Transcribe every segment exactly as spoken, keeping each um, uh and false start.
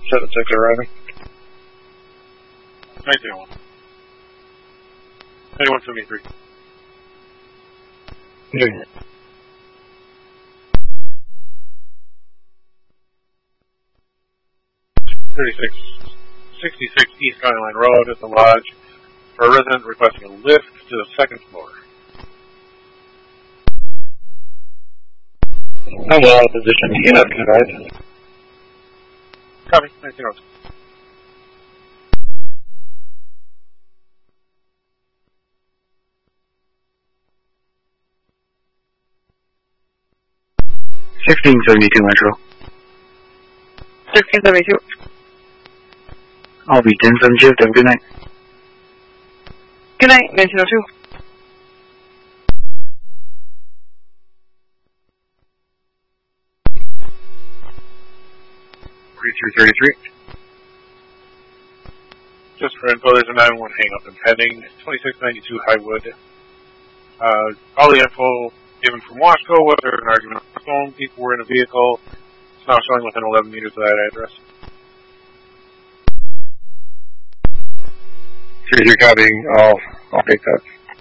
seven six arriving. nineteen oh one. Anyone seventy-three. Yeah. thirty-six sixty-six East County Line Road at the lodge for a resident requesting a lift to the second floor. I'm well in position to get up tonight. Copy. nineteen oh two. sixteen seventy-two Metro. sixteen seventy-two. I'll be ten seven shift. Have a good night. Good night, nineteen oh two. forty-three thirty-three. Just for info, there's a nine one one hang up impending. twenty-six ninety-two Highwood. Uh, all the info given from Washco, whether an argument on the phone, people were in a vehicle. It's now showing within eleven meters of that address. Sure, you're copying. I'll, I'll take that.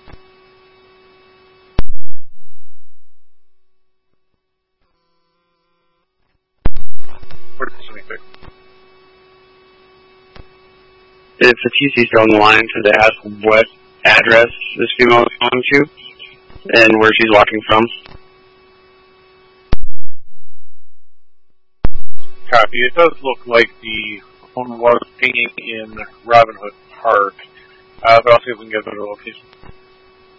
If the T C's on the line, to ask what address this female is going to and where she's walking from. Copy. It does look like the phone was pinging in Robin Hood Park, uh, but I'll see if we can get a better location.